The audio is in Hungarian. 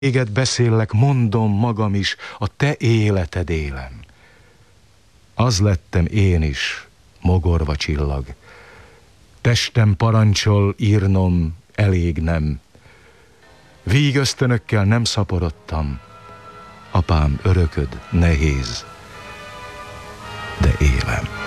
Téged beszéllek, mondom magam is, a te életed élem. Az lettem én is, mogorva csillag. Testem parancsol írnom, elég nem. Vígösztönökkel nem szaporodtam. Apám, örököd nehéz, de élem.